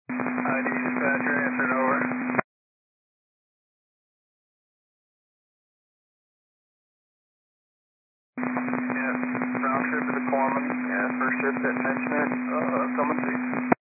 ID dispatcher, answering over. Yeah, round trip to the Corman. Yeah, first shift didn't mention it. Someone see.